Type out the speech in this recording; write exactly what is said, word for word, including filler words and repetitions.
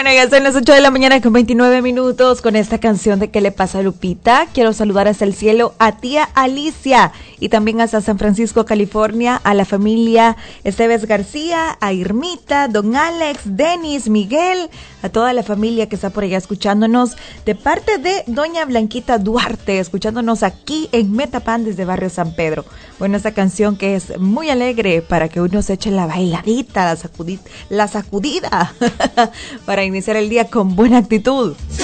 Bueno, ya son las ocho de la mañana con veintinueve minutos con esta canción de ¿Qué le pasa a Lupita? Quiero saludar hasta el cielo a tía Alicia y también hasta San Francisco, California, a la familia Esteves García, a Irmita, don Alex, Denis, Miguel, a toda la familia que está por allá escuchándonos de parte de doña Blanquita Duarte, escuchándonos aquí en Metapan desde Barrio San Pedro. Bueno, esta canción que es muy alegre para que uno se eche la bailadita, la, sacudi- la sacudida para iniciar el día con buena actitud.